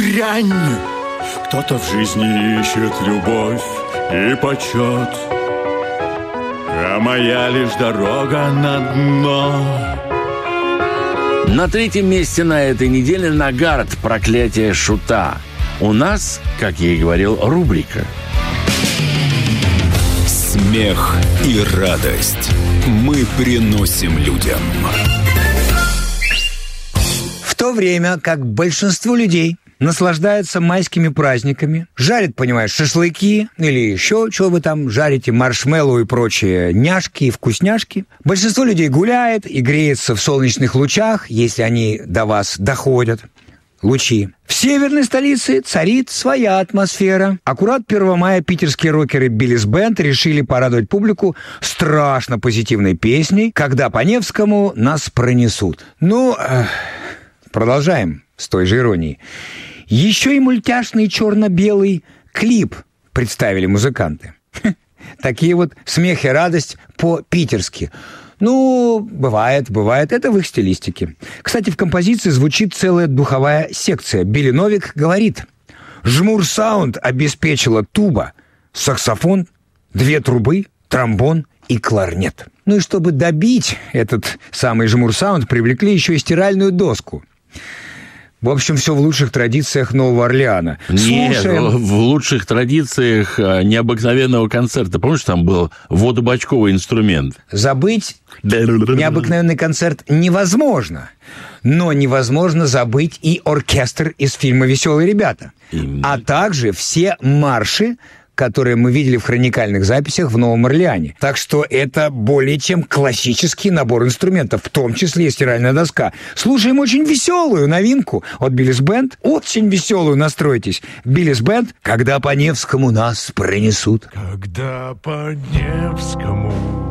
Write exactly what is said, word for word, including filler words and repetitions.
дрянь. Кто-то в жизни ищет любовь и почет, а моя лишь дорога на дно. На третьем месте на этой неделе Нагарт «Проклятие шута». У нас, как я и говорил, рубрика «Смех и радость мы приносим людям». В то время как большинство людей наслаждаются майскими праздниками, жарят, понимаешь, шашлыки или еще что вы там жарите, маршмеллоу и прочие няшки и вкусняшки. Большинство людей гуляет и греется в солнечных лучах, если они до вас доходят. Лучи. В северной столице царит своя атмосфера. Аккурат первого мая питерские рокеры Биллис Бенд решили порадовать публику страшно позитивной песней «Когда по Невскому нас пронесут». Ну, э, продолжаем с той же иронией. Еще и мультяшный черно-белый клип представили музыканты. Такие вот смех и радость по-питерски. Ну, бывает, бывает. Это в их стилистике. Кстати, в композиции звучит целая духовая секция. Билли Новик говорит: «Жмур саунд обеспечила туба, саксофон, две трубы, тромбон и кларнет». Ну и чтобы добить этот самый жмур саунд, привлекли еще и стиральную доску. В общем, все в лучших традициях Нового Орлеана. Нет, Слушаем. в лучших традициях необыкновенного концерта. Помнишь, там был водобачковый инструмент? Забыть необыкновенный концерт невозможно. Но невозможно забыть и оркестр из фильма «Веселые ребята». Именно. А также все марши, которые мы видели в хроникальных записях в Новом Орлеане. Так что это более чем классический набор инструментов, в том числе и стиральная доска. Слушаем очень веселую новинку от Биллис Бенд. Очень веселую, настройтесь. Биллис Бенд «Когда по Невскому нас пронесут». Когда по Невскому